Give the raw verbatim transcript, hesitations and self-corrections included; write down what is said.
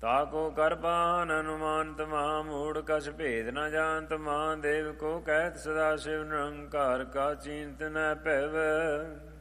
ਤਾਕੋ ਕਰ ਬਾਨ ਅਨੁਮਾਨਤ ਮਹਾ ਮੂੜ ਕਛ ਭੇਦ ਨ ਜਾਨਤ ਮਹਾਦੇਵ ਕੋ ਕਹਿਤ ਸਦਾ ਸ਼ਿਵ ਨਿਰੰਕਾਰ ਕਾ ਚਿੰਤ ਨ ਭੈਵ।